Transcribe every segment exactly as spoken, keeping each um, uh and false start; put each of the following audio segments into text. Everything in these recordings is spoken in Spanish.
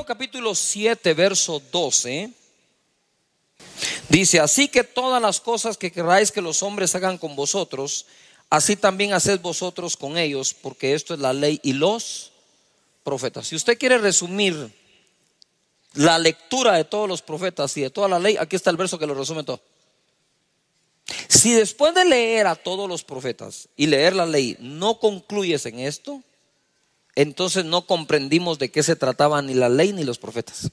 Mateo capítulo siete, verso doce, dice: así que todas las cosas que queráis que los hombres hagan con vosotros, así también haced vosotros con ellos, porque esto es la ley y los profetas. Si usted quiere resumir la lectura de todos los profetas y de toda la ley, aquí está el verso que lo resume todo. Si después de leer a todos los profetas y leer la ley no concluyes en esto, entonces no comprendimos de qué se trataba ni la ley ni los profetas.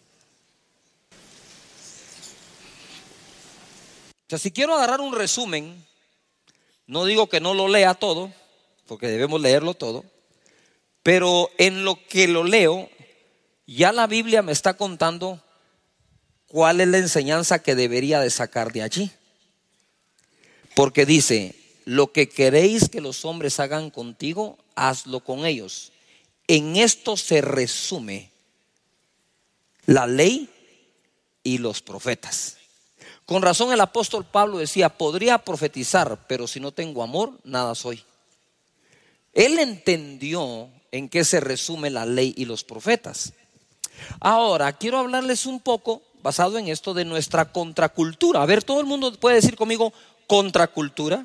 O sea, si quiero agarrar un resumen, no digo que no lo lea todo, porque debemos leerlo todo, pero en lo que lo leo, ya la Biblia me está contando cuál es la enseñanza que debería de sacar de allí. Porque dice: lo que queréis que los hombres hagan contigo, hazlo con ellos. En esto se resume la ley y los profetas. Con razón el apóstol Pablo decía: podría profetizar, pero si no tengo amor, nada soy. Él entendió en qué se resume la ley y los profetas. Ahora quiero hablarles un poco, basado en esto, de nuestra contracultura. A ver, todo el mundo puede decir conmigo: contracultura.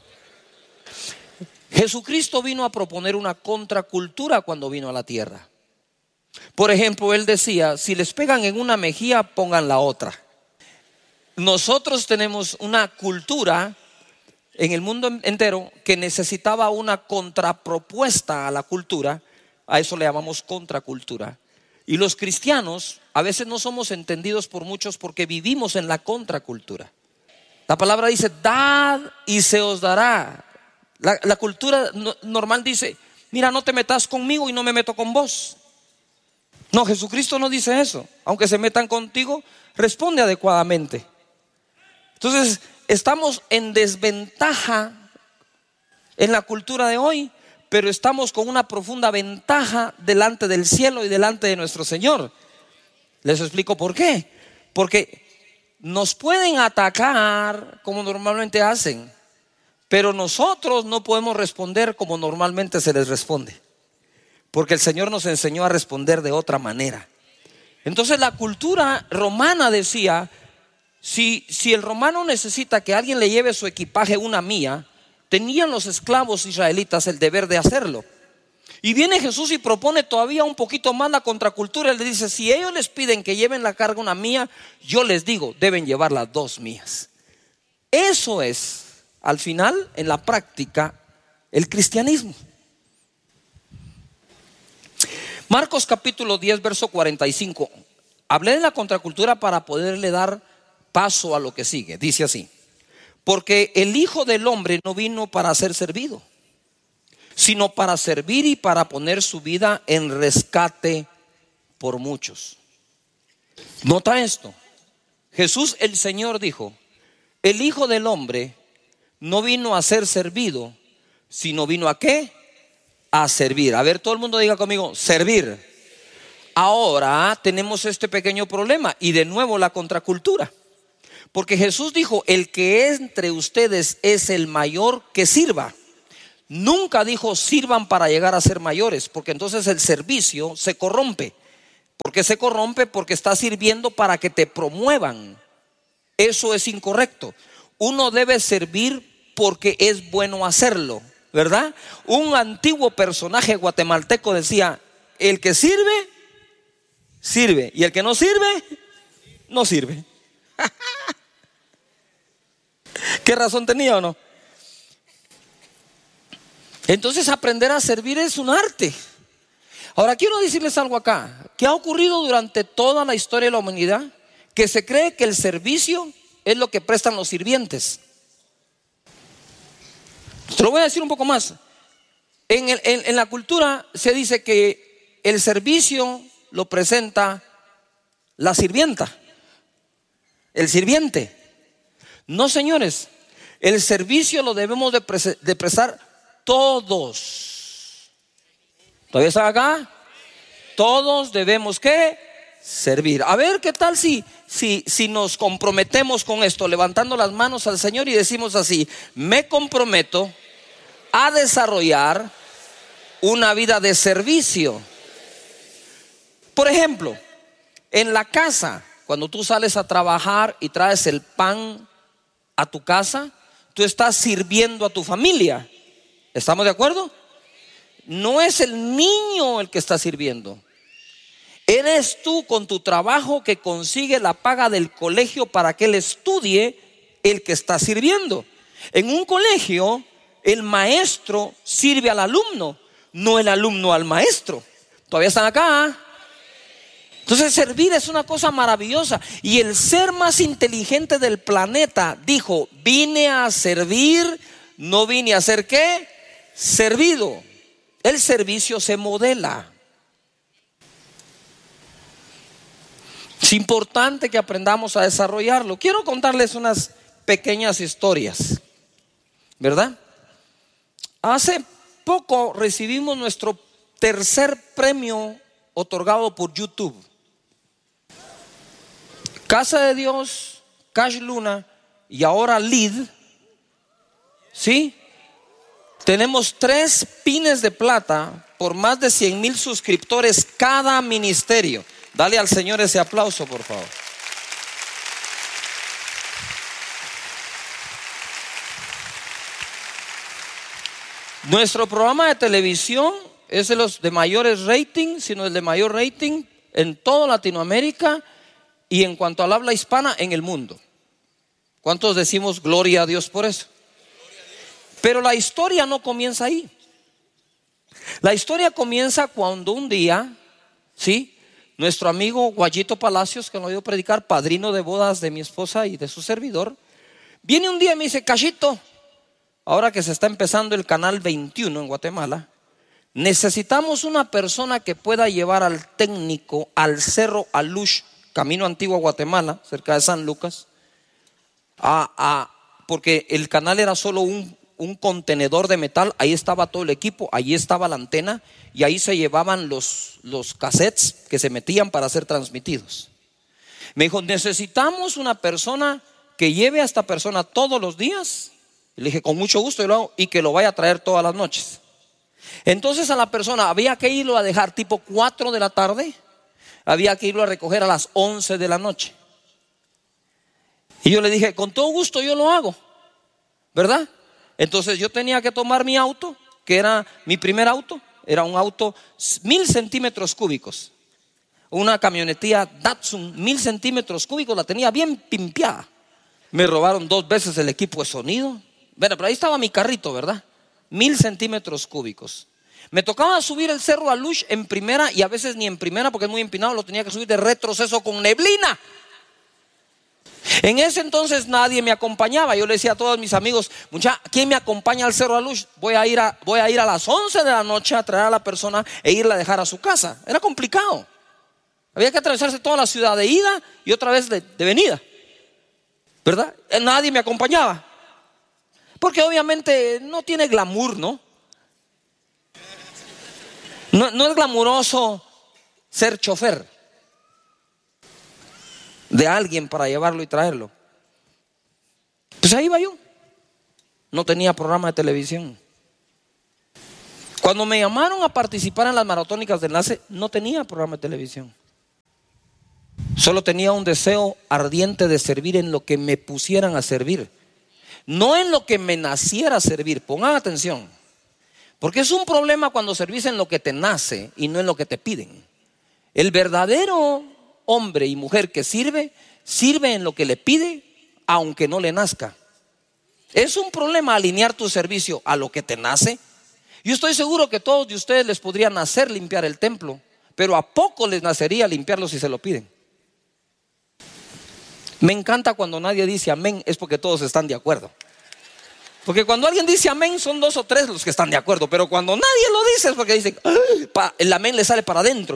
Jesucristo vino a proponer una contracultura cuando vino a la tierra. Por ejemplo, él decía: si les pegan en una mejilla, pongan la otra. Nosotros tenemos una cultura en el mundo entero que necesitaba una contrapropuesta a la cultura. A eso le llamamos contracultura. Y los cristianos a veces no somos entendidos por muchos porque vivimos en la contracultura. La palabra dice: dad y se os dará. La, la cultura no, normal dice: mira, no te metas conmigo y no me meto con vos. No, Jesucristo no dice eso. Aunque se metan contigo, responde adecuadamente. Entonces estamos en desventaja en la cultura de hoy, pero estamos con una profunda ventaja delante del cielo y delante de nuestro Señor. Les explico por qué. Porque nos pueden atacar como normalmente hacen, pero nosotros no podemos responder como normalmente se les responde, porque el Señor nos enseñó a responder de otra manera. Entonces la cultura romana decía: si, si el romano necesita que alguien le lleve su equipaje una milla, tenían los esclavos israelitas el deber de hacerlo. Y viene Jesús y propone todavía un poquito más la contracultura. Él le dice: si ellos les piden que lleven la carga una milla, yo les digo, deben llevar las dos millas. Eso es, al final, en la práctica, el cristianismo. Marcos capítulo diez, verso cuarenta y cinco. Hablé de la contracultura para poderle dar paso a lo que sigue. Dice así: porque el Hijo del Hombre no vino para ser servido, sino para servir y para poner su vida en rescate por muchos. Nota esto: Jesús el Señor dijo: el Hijo del Hombre no vino a ser servido, sino vino a ¿qué? A servir. A ver, todo el mundo diga conmigo: servir. Ahora tenemos este pequeño problema y de nuevo la contracultura. Porque Jesús dijo: el que entre ustedes es el mayor, que sirva. Nunca dijo: sirvan para llegar a ser mayores, porque entonces el servicio se corrompe. ¿Por qué se corrompe? Porque está sirviendo para que te promuevan. Eso es incorrecto. Uno debe servir porque es bueno hacerlo, ¿verdad? Un antiguo personaje guatemalteco decía: el que sirve, sirve, y el que no sirve, no sirve. ¿Qué razón tenía o no? Entonces aprender a servir es un arte. Ahora quiero decirles algo acá, que ha ocurrido durante toda la historia de la humanidad, que se cree que el servicio es lo que prestan los sirvientes. Te lo voy a decir un poco más. En, el, en, en la cultura se dice que el servicio lo presenta la sirvienta, el sirviente. No, señores, el servicio lo debemos de, pre- de prestar todos. ¿Todavía están acá? Todos debemos ¿qué? Servir. A ver, ¿qué tal si, si, si nos comprometemos con esto, levantando las manos al Señor y decimos así: me comprometo a desarrollar una vida de servicio? Por ejemplo, En la casa, cuando tú sales a trabajar y traes el pan a tu casa, tú estás sirviendo a tu familia. ¿Estamos de acuerdo? No es el niño el que está sirviendo. Eres tú con tu trabajo que consigue la paga del colegio para que él estudie, el que está sirviendo. En un colegio, el maestro sirve al alumno, no el alumno al maestro. ¿Todavía están acá? Entonces servir es una cosa maravillosa. Y el ser más inteligente del planeta dijo: vine a servir, no vine a ser ¿qué? Servido. El servicio se modela. Es importante que aprendamos a desarrollarlo. Quiero contarles unas pequeñas historias, ¿verdad? Hace poco recibimos nuestro tercer premio otorgado por YouTube. Casa de Dios, Cash Luna y ahora Lead, ¿sí? Tenemos tres pines de plata por más de cien mil suscriptores cada ministerio. Dale al Señor ese aplauso, por favor. Nuestro programa de televisión es de los de mayores rating, sino el de mayor rating en toda Latinoamérica y en cuanto al habla hispana en el mundo. ¿Cuántos decimos gloria a Dios por eso? Pero la historia no comienza ahí. La historia comienza cuando un día, ¿sí? Nuestro amigo Guayito Palacios, que lo oído predicar, padrino de bodas de mi esposa y de su servidor, viene un día y me dice: Cachito, ahora que se está empezando el canal veintiuno en Guatemala, necesitamos una persona que pueda llevar al técnico al Cerro Alush, camino antiguo a Guatemala, cerca de San Lucas, a, a, porque el canal era solo un, un contenedor de metal. Ahí estaba todo el equipo, ahí estaba la antena y ahí se llevaban los, los cassettes que se metían para ser transmitidos. Me dijo: necesitamos una persona que lleve a esta persona todos los días. Le dije: con mucho gusto, yo lo hago, y que lo vaya a traer todas las noches. Entonces a la persona había que irlo a dejar tipo cuatro de la tarde, había que irlo a recoger a las once de la noche. Y yo le dije: con todo gusto yo lo hago, ¿verdad? Entonces yo tenía que tomar mi auto, que era mi primer auto. Era un auto mil centímetros cúbicos, una camionetía Datsun mil centímetros cúbicos, la tenía bien pimpeada. Me robaron dos veces el equipo de sonido. Bueno, pero ahí estaba mi carrito, ¿verdad? Mil centímetros cúbicos. Me tocaba subir el Cerro Alush en primera, y a veces ni en primera porque es muy empinado, lo tenía que subir de retroceso con neblina. En ese entonces nadie me acompañaba. Yo le decía a todos mis amigos: mucha, ¿quién me acompaña al Cerro Alush? Voy a ir a, voy a ir a las once de la noche a traer a la persona e irla a dejar a su casa. Era complicado. Había que atravesarse toda la ciudad de ida y otra vez de, de venida, ¿verdad? Nadie me acompañaba, porque obviamente no tiene glamour, ¿no? No, no es glamuroso ser chofer de alguien para llevarlo y traerlo. Pues ahí iba yo. No tenía programa de televisión. Cuando me llamaron a participar en las maratónicas de enlace, no tenía programa de televisión. Solo tenía un deseo ardiente de servir en lo que me pusieran a servir, no en lo que me naciera a servir. Pongan atención, porque es un problema cuando servís en lo que te nace y no en lo que te piden. El verdadero hombre y mujer que sirve, sirve en lo que le pide, aunque no le nazca. Es un problema alinear tu servicio a lo que te nace. Yo estoy seguro que todos de ustedes les podría nacer limpiar el templo, pero a poco les nacería limpiarlo si se lo piden. Me encanta cuando nadie dice amén, es porque todos están de acuerdo. Porque cuando alguien dice amén, son dos o tres los que están de acuerdo. Pero cuando nadie lo dice es porque dicen, el amén le sale para adentro.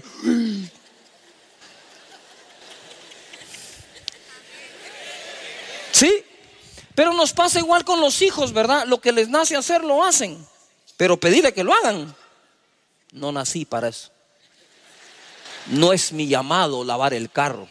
Sí, pero nos pasa igual con los hijos, ¿verdad? Lo que les nace hacer lo hacen, pero pedirle que lo hagan. No nací para eso. No es mi llamado lavar el carro.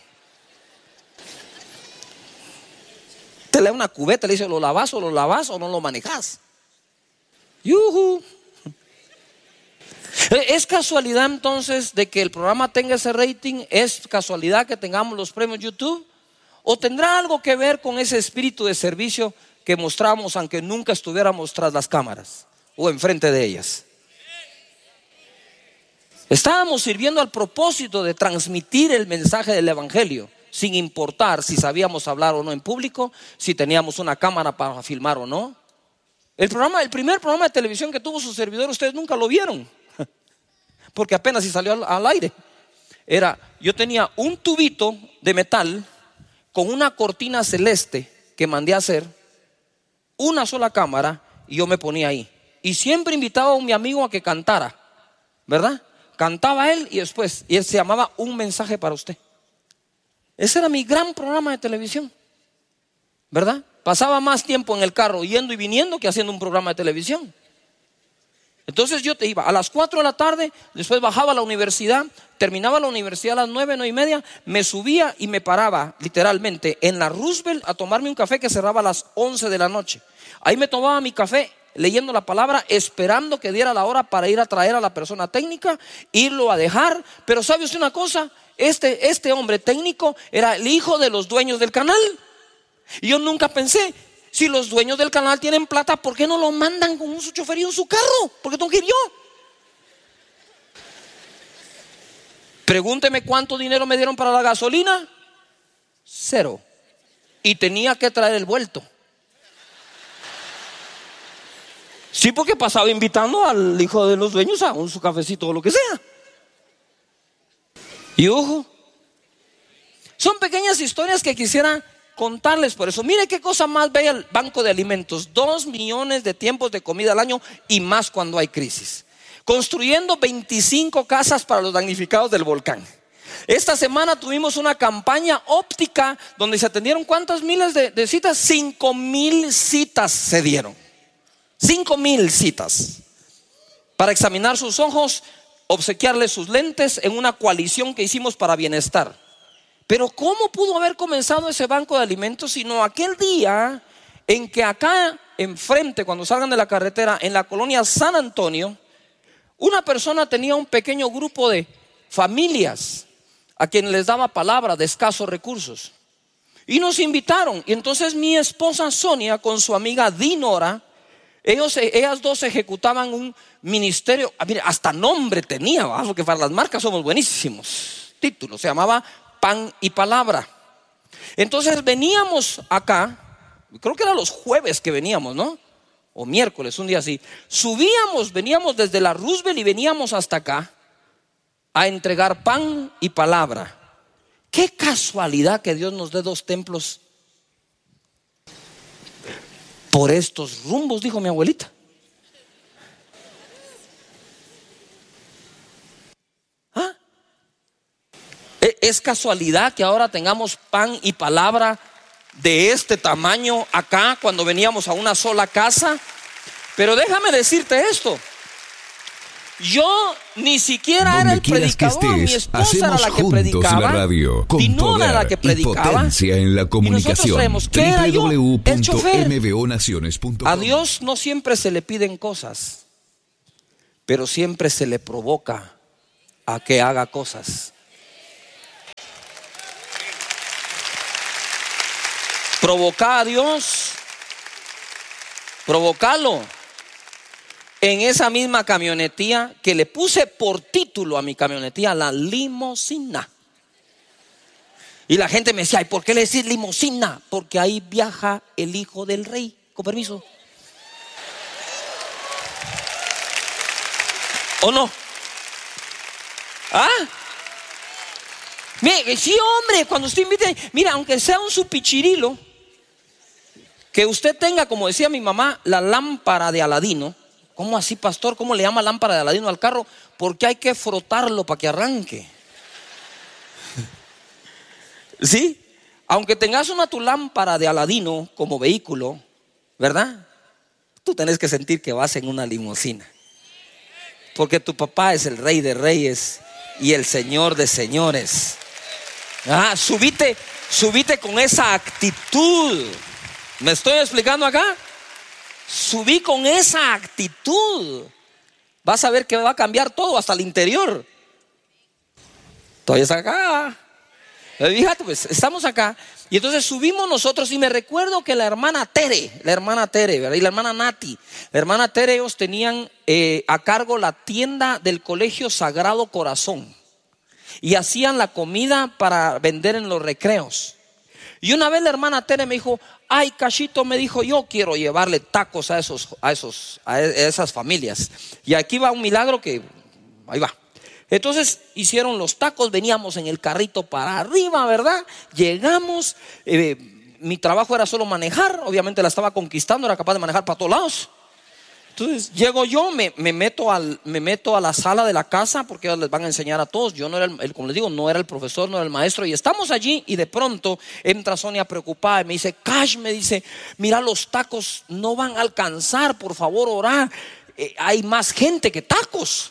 Te le da una cubeta, le dice: ¿lo lavas o lo lavas o no lo manejas? Yuhu. ¿Es casualidad entonces de que el programa tenga ese rating? ¿Es casualidad que tengamos los premios YouTube? ¿O tendrá algo que ver con ese espíritu de servicio que mostramos aunque nunca estuviéramos tras las cámaras o enfrente de ellas? Estábamos sirviendo al propósito de transmitir el mensaje del evangelio, sin importar si sabíamos hablar o no en público, si teníamos una cámara para filmar o no. El programa, el primer programa de televisión que tuvo su servidor, ustedes nunca lo vieron, porque apenas si salió al, al aire. Era, yo tenía un tubito de metal con una cortina celeste que mandé a hacer, una sola cámara, y yo me ponía ahí. Y siempre invitaba a mi amigo a que cantara, ¿verdad? Cantaba él y después, y él se llamaba Un Mensaje para Usted. Ese era mi gran programa de televisión, ¿verdad? Pasaba más tiempo en el carro yendo y viniendo que haciendo un programa de televisión. Entonces yo te iba a las cuatro de la tarde, después bajaba a la universidad, terminaba la universidad a las nueve, nueve y media, me subía y me paraba literalmente en la Roosevelt a tomarme un café que cerraba a las once de la noche. Ahí me tomaba mi café leyendo la palabra, esperando que diera la hora para ir a traer a la persona técnica, irlo a dejar. Pero ¿sabe usted una cosa? Este, este hombre técnico era el hijo de los dueños del canal. Y yo nunca pensé, si los dueños del canal tienen plata, ¿por qué no lo mandan con un su choferío en su carro? ¿Por qué tengo que ir yo? Pregúnteme cuánto dinero me dieron para la gasolina. Cero. Y tenía que traer el vuelto. Sí, porque pasaba invitando al hijo de los dueños a un su cafecito o lo que sea. Y ojo, son pequeñas historias que quisiera contarles. Por eso, mire qué cosa más bella el banco de alimentos. Dos millones de tiempos de comida al año y más cuando hay crisis. Construyendo veinticinco casas para los damnificados del volcán. Esta semana tuvimos una campaña óptica donde se atendieron ¿cuántas miles de, de citas? Cinco mil citas se dieron. Cinco mil citas para examinar sus ojos, obsequiarles sus lentes en una coalición que hicimos para bienestar. Pero ¿cómo pudo haber comenzado ese banco de alimentos? Sino aquel día en que acá enfrente, cuando salgan de la carretera, en la colonia San Antonio, una persona tenía un pequeño grupo de familias a quienes les daba palabra de escasos recursos. Y nos invitaron. Y entonces mi esposa Sonia con su amiga Dinora, ellos, ellas dos ejecutaban un ministerio, mire, hasta nombre tenía, ¿verdad? Porque para las marcas somos buenísimos. Título, se llamaba Pan y Palabra. Entonces veníamos acá, creo que eran los jueves que veníamos, ¿no? O miércoles, un día así. Subíamos, veníamos desde la Roosevelt y veníamos hasta acá a entregar pan y palabra. Qué casualidad que Dios nos dé dos templos por estos rumbos, dijo mi abuelita. ¿Ah? ¿Es casualidad que ahora tengamos pan y palabra de este tamaño acá cuando veníamos a una sola casa? Pero déjame decirte esto. Yo ni siquiera Donde era el predicador, que estés, mi esposa era la que predicaba, la radio, con Dinora era la que predicaba, y potencia en la comunicación. Y nosotros traemos, ¿qué era yo? El chofer. m v o naciones punto com. A Dios no siempre se le piden cosas, pero siempre se le provoca a que haga cosas. Provoca a Dios, provocalo. En esa misma camionetía que le puse por título a mi camionetía, la limosina. Y la gente me decía, ¿y por qué le decís limosina? Porque ahí viaja el hijo del rey. Con permiso. ¿O no? ¿Ah? Mire, sí, hombre, cuando usted invite, mira, aunque sea un supichirilo, que usted tenga, como decía mi mamá, la lámpara de Aladino. ¿Cómo así, pastor? ¿Cómo le llama lámpara de Aladino al carro? Porque hay que frotarlo para que arranque. ¿Sí? Aunque tengas una tu lámpara de Aladino como vehículo, ¿verdad? Tú tenés que sentir que vas en una limusina. Porque tu papá es el rey de reyes y el señor de señores. Ah, subite, subite con esa actitud. ¿Me estoy explicando acá? Subí con esa actitud. vas a ver que va a cambiar todo, hasta el interior. Todavía está acá. Fíjate, pues estamos acá. Y entonces subimos nosotros y me recuerdo que la hermana Tere, la hermana Tere, ¿verdad? Y la hermana Nati, la hermana Tere, ellos tenían eh, a cargo la tienda del Colegio Sagrado Corazón. Y hacían la comida para vender en los recreos. Y una vez la hermana Tere me dijo: ay, Cachito, me dijo, yo quiero llevarle tacos a esos, a esos, a esas familias. Y aquí va un milagro que, ahí va. Entonces hicieron los tacos, veníamos en el carrito para arriba, ¿verdad? Llegamos, eh, mi trabajo era solo manejar, obviamente la estaba conquistando, era capaz de manejar para todos lados. Entonces llego yo, me, me, meto al, me meto a la sala de la casa, porque ellos les van a enseñar a todos. Yo no era el, el, como les digo, no era el profesor, no era el maestro. Y estamos allí y de pronto entra Sonia preocupada y me dice: Cash, me dice, mira, los tacos no van a alcanzar, por favor, orá, eh, hay más gente que tacos.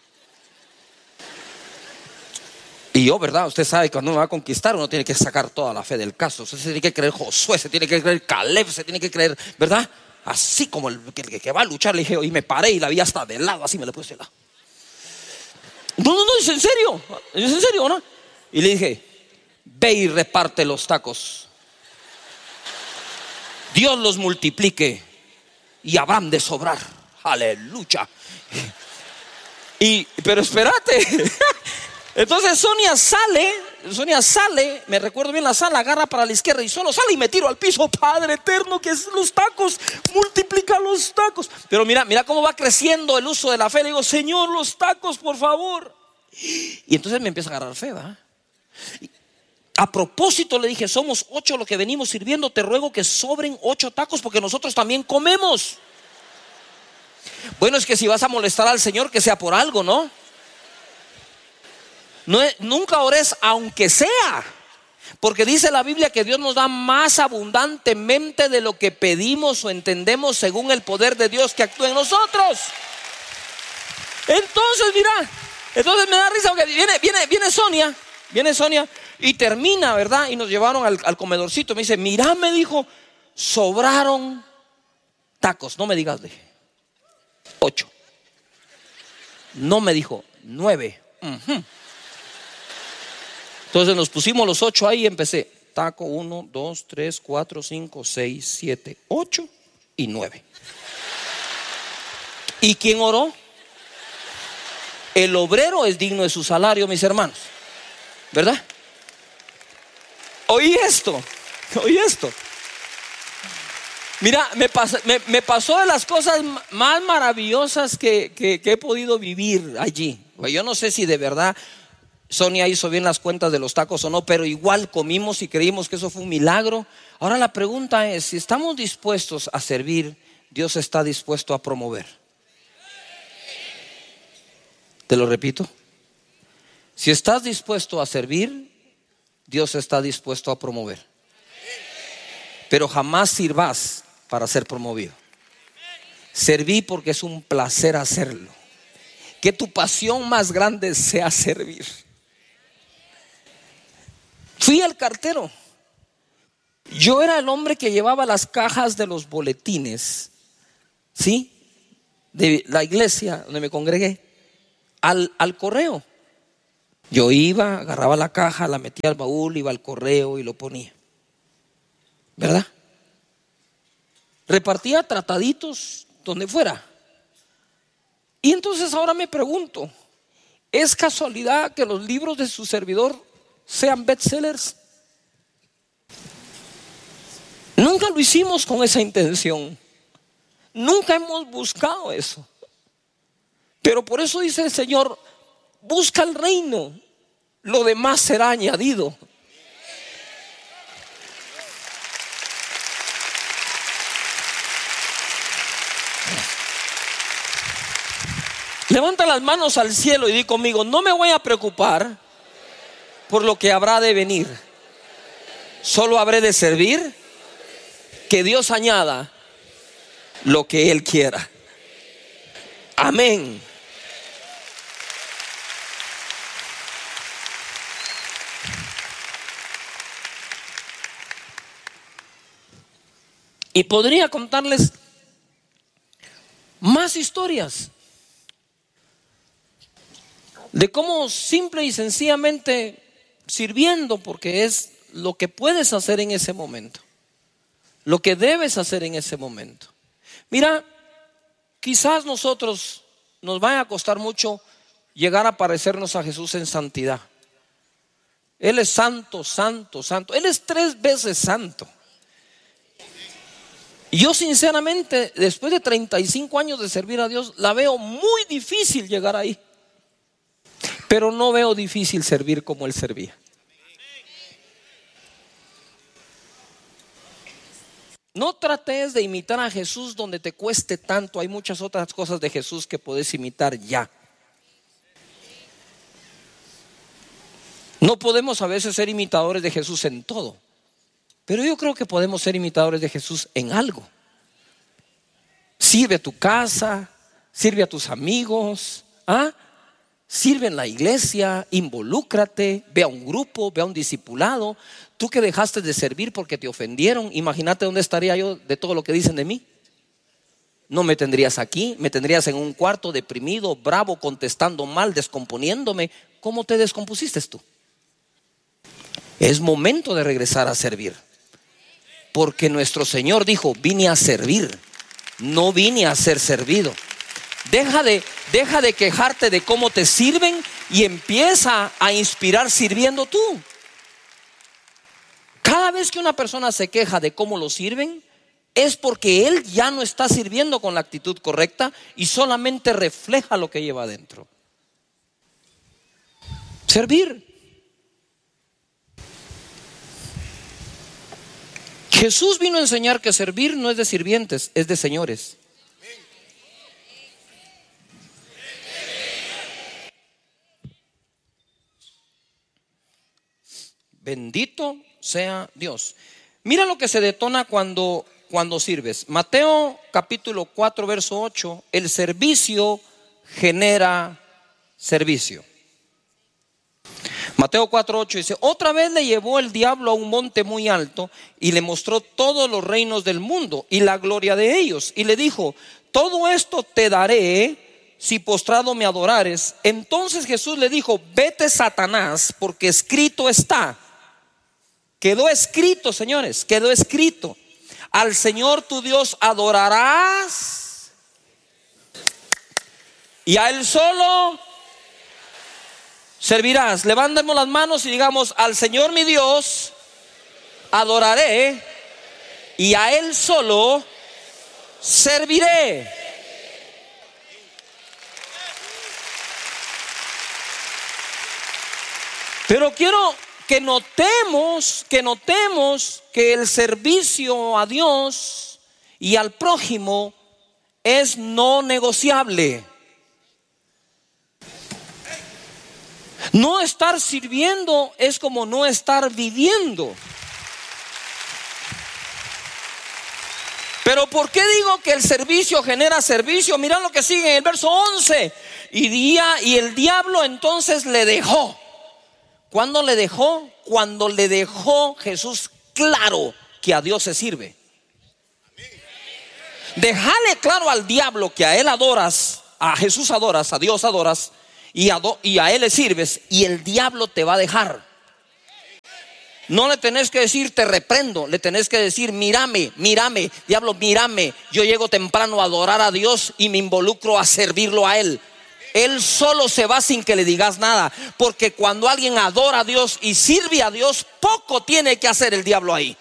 Y yo, ¿verdad? Usted sabe que cuando uno va a conquistar, uno tiene que sacar toda la fe del caso. Usted se tiene que creer Josué, se tiene que creer Caleb, se tiene que creer, ¿verdad? Así como el que, que va a luchar. Le dije, y me paré y la vi hasta de lado, así me la puse de lado. No, no, no, es en serio, es en serio, ¿no? Y le dije: ve y reparte los tacos, Dios los multiplique y habrán de sobrar. Aleluya. Y, pero espérate. Entonces Sonia sale, Sonia sale, me recuerdo bien la sala, agarra para la izquierda y solo sale y me tiro al piso. Padre eterno, que es los tacos, multiplica los tacos. Pero mira, mira cómo va creciendo el uso de la fe. Le digo: Señor, los tacos, por favor. Y entonces me empieza a agarrar fe, ¿verdad? A propósito le dije: somos ocho los que venimos sirviendo, te ruego que sobren ocho tacos porque nosotros también comemos. Bueno, es que si vas a molestar al Señor, que sea por algo, ¿no? No, nunca ores aunque sea, porque dice la Biblia que Dios nos da más abundantemente de lo que pedimos o entendemos, según el poder de Dios que actúa en nosotros. Entonces mira, entonces me da risa porque viene, viene, viene Sonia, viene Sonia y termina, ¿verdad? Y nos llevaron al, al comedorcito. Me dice: mira, me dijo, sobraron tacos. No me digas, dije, ocho. No me dijo, nueve. Uh-huh. Entonces nos pusimos los ocho ahí y empecé. Taco uno, dos, tres, cuatro, cinco, seis, siete, ocho y nueve. ¿Y quién oró? El obrero es digno de su salario, mis hermanos, ¿verdad? Oí esto, oí esto. Mira, me, pas, me, me pasó de las cosas más maravillosas que, que, que he podido vivir allí. Yo no sé si de verdad Sonia hizo bien las cuentas de los tacos o no, pero igual comimos y creímos que eso fue un milagro. Ahora la pregunta es: si estamos dispuestos a servir, Dios está dispuesto a promover. Te lo repito: si estás dispuesto a servir, Dios está dispuesto a promover. Pero jamás sirvas para ser promovido. Serví porque es un placer hacerlo. Que tu pasión más grande sea servir. Fui al cartero. Yo era el hombre que llevaba las cajas de los boletines, ¿sí? De la iglesia donde me congregué, al, al correo. Yo iba, agarraba la caja, la metía al baúl, iba al correo y lo ponía, ¿verdad? Repartía trataditos donde fuera. Y entonces ahora me pregunto: ¿es casualidad que los libros de su servidor sean bestsellers? Nunca lo hicimos con esa intención. Nunca hemos buscado eso. Pero por eso dice el Señor: busca el reino, lo demás será añadido. Levanta las manos al cielo y di conmigo: no me voy a preocupar por lo que habrá de venir. Solo habré de servir, que Dios añada lo que Él quiera. Amén. Y podría contarles más historias. de cómo simple y sencillamente sirviendo, porque es lo que puedes hacer en ese momento, lo que debes hacer en ese momento. Mira, quizás nosotros nos vaya a costar mucho llegar a parecernos a Jesús en santidad. Él es santo, santo, santo. Él es tres veces santo. Y yo sinceramente, después de treinta y cinco años de servir a Dios, la veo muy difícil llegar ahí. Pero no veo difícil servir como Él servía. No trates de imitar a Jesús donde te cueste tanto. Hay muchas otras cosas de Jesús que puedes imitar ya. No podemos a veces ser imitadores de Jesús en todo, pero yo creo que podemos ser imitadores de Jesús en algo. Sirve a tu casa, sirve a tus amigos, ¿ah? Sirve en la iglesia, involúcrate, ve a un grupo, ve a un discipulado. Tú que dejaste de servir porque te ofendieron, imagínate dónde estaría yo de todo lo que dicen de mí. No me tendrías aquí, me tendrías en un cuarto deprimido, bravo, contestando mal, descomponiéndome. ¿Cómo te descompusiste tú? Es momento de regresar a servir, porque nuestro Señor dijo: vine a servir, no vine a ser servido. Deja de, deja de quejarte de cómo te sirven y empieza a inspirar sirviendo tú. Cada vez que una persona se queja de cómo lo sirven, es porque él ya no está sirviendo con la actitud correcta y solamente refleja lo que lleva adentro. Servir. Jesús vino a enseñar que servir no es de sirvientes, es de señores. Bendito sea Dios. Mira lo que se detona cuando, cuando sirves. Mateo capítulo cuatro verso ocho. El servicio genera servicio. Mateo cuatro ocho dice: otra vez le llevó el diablo a un monte muy alto y le mostró todos los reinos del mundo y la gloria de ellos, y le dijo: todo esto te daré si postrado me adorares. Entonces Jesús le dijo: vete, Satanás, porque escrito está. Quedó escrito, señores, quedó escrito: al Señor tu Dios adorarás y a Él solo servirás. Levantemos las manos y digamos: al Señor mi Dios adoraré y a Él solo serviré. Pero quiero que notemos, que notemos que el servicio a Dios y al prójimo es no negociable. No estar sirviendo es como no estar viviendo. Pero ¿por qué digo que el servicio genera servicio? Mira lo que sigue en el verso once. Y, día, y el diablo entonces le dejó. ¿Cuándo le dejó? Cuando le dejó Jesús claro que a Dios se sirve. Déjale claro al diablo que a él adoras, a Jesús adoras, a Dios adoras, y a, do, y a Él le sirves, y el diablo te va a dejar. No le tenés que decir te reprendo, le tenés que decir mírame, mírame, diablo, mírame. Yo llego temprano a adorar a Dios y me involucro a servirlo a Él. Él solo se va sin que le digas nada, porque cuando alguien adora a Dios y sirve a Dios, poco tiene que hacer el diablo ahí.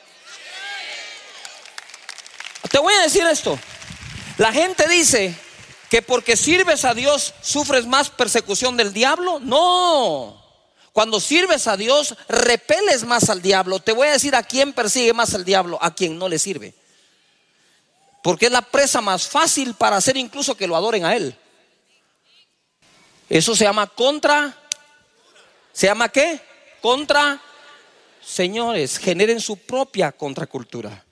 Te voy a decir esto: la gente dice que porque sirves a Dios sufres más persecución del diablo. No, cuando sirves a Dios repeles más al diablo. Te voy a decir a quién persigue más al diablo: a quien no le sirve, porque es la presa más fácil para hacer incluso que lo adoren a él. Eso se llama contra. ¿Se llama qué? Contra. Señores, generen su propia contracultura.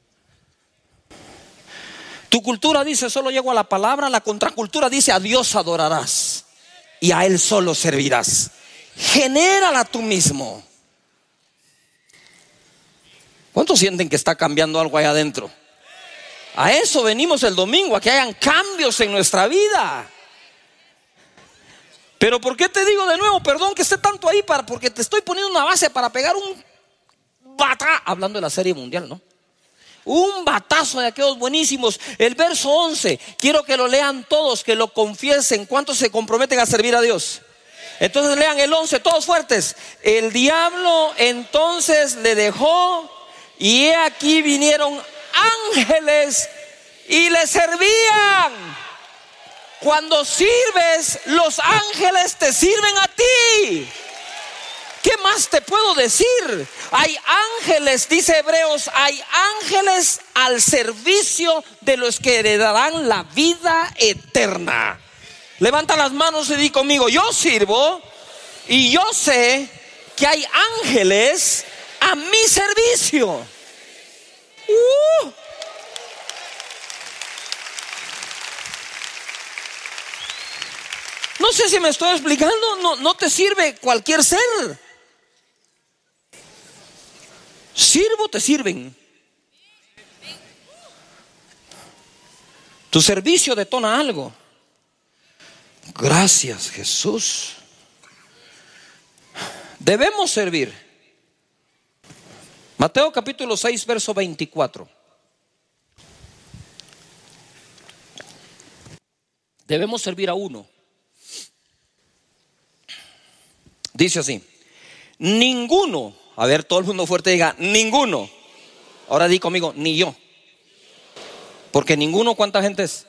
Tu cultura dice solo llego a la palabra. La contracultura dice a Dios adorarás y a Él solo servirás. Genérala tú mismo. ¿Cuántos sienten que está cambiando algo ahí adentro? A eso venimos el domingo, a que hayan cambios en nuestra vida. Pero ¿por qué te digo de nuevo? Perdón que esté tanto ahí, para, porque te estoy poniendo una base para pegar un bata, hablando de la Serie Mundial, ¿no? Un batazo de aquellos buenísimos. El verso once, quiero que lo lean todos, que lo confiesen. ¿Cuántos se comprometen a servir a Dios? Entonces lean el once, todos fuertes. El diablo entonces le dejó, y he aquí vinieron ángeles y le servían. Cuando sirves, los ángeles te sirven a ti. ¿Qué más te puedo decir? Hay ángeles, dice Hebreos, hay ángeles al servicio de los que heredarán la vida eterna. Levanta las manos y di conmigo: yo sirvo y yo sé que hay ángeles a mi servicio. Uh. No sé si me estoy explicando. No, no te sirve cualquier ser. Sirvo, te sirven. Tu servicio detona algo. Gracias, Jesús. Debemos servir. Mateo capítulo seis, verso veinticuatro. Debemos servir a uno. Dice así: ninguno, a ver, todo el mundo fuerte diga ninguno. Ahora di conmigo: ni yo. Porque ninguno, ¿cuánta gente es?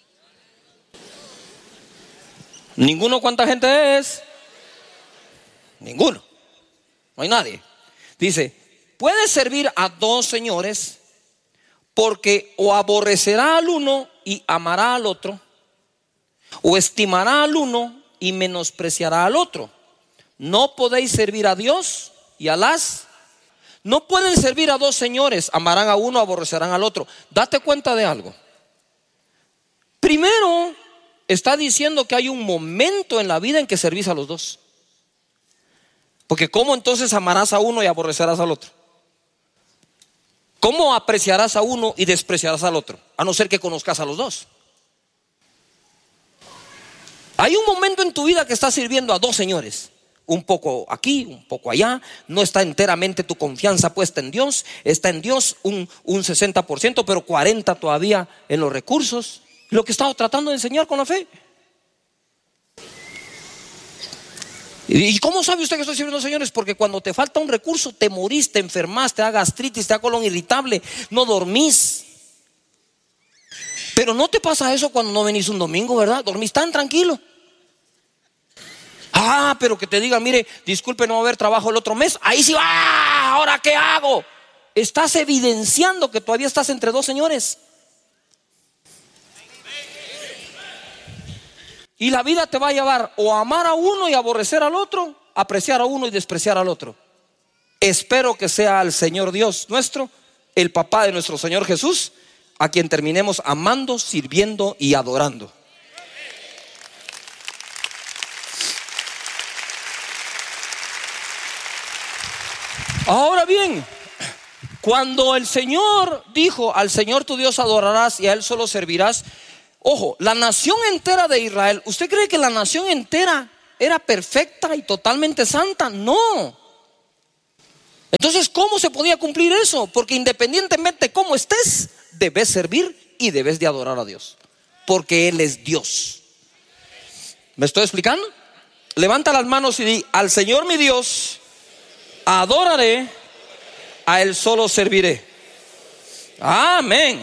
Ninguno, ¿cuánta gente es? Ninguno. No hay nadie. Dice: puede servir a dos señores, porque o aborrecerá al uno y amará al otro, o estimará al uno y menospreciará al otro. No podéis servir a Dios y a las... No pueden servir a dos señores. Amarán a uno, aborrecerán al otro. Date cuenta de algo. Primero, está diciendo que hay un momento en la vida en que servís a los dos. Porque ¿cómo entonces amarás a uno y aborrecerás al otro? ¿Cómo apreciarás a uno y despreciarás al otro? A no ser que conozcas a los dos. Hay un momento en tu vida que estás sirviendo a dos señores. Un poco aquí, un poco allá. No está enteramente tu confianza puesta en Dios. Está en Dios un, un sesenta por ciento, pero cuarenta por ciento todavía en los recursos. Lo que he estado tratando de enseñar con la fe. ¿Y cómo sabe usted que estoy sirviendo, señores? Porque cuando te falta un recurso, te morís, te enfermas, te da gastritis, te da colon irritable, no dormís. Pero no te pasa eso cuando no venís un domingo, ¿verdad? Dormís tan tranquilo. Ah, pero que te digan: mire, disculpe, no va a haber trabajo el otro mes. Ahí sí, ah, ¿ahora qué hago? Estás evidenciando que todavía estás entre dos señores. Y la vida te va a llevar o a amar a uno y aborrecer al otro, apreciar a uno y despreciar al otro. Espero que sea el Señor Dios nuestro, el papá de nuestro Señor Jesús, a quien terminemos amando, sirviendo y adorando. Ahora bien, cuando el Señor dijo: al Señor tu Dios adorarás y a Él solo servirás. Ojo, la nación entera de Israel, ¿usted cree que la nación entera era perfecta y totalmente santa? No. Entonces, ¿cómo se podía cumplir eso? Porque independientemente de cómo estés, debes servir y debes de adorar a Dios, porque Él es Dios. ¿Me estoy explicando? Levanta las manos y di: al Señor mi Dios adoraré, a Él solo serviré. Amén.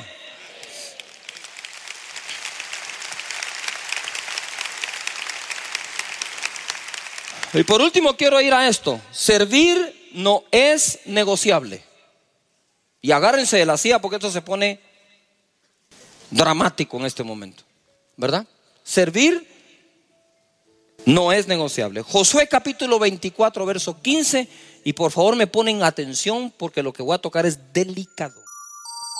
Y por último quiero ir a esto: servir no es negociable. Y agárrense de la silla porque esto se pone dramático en este momento, ¿verdad? Servir no es negociable. Josué capítulo veinticuatro, verso quince. Y por favor me ponen atención porque lo que voy a tocar es delicado.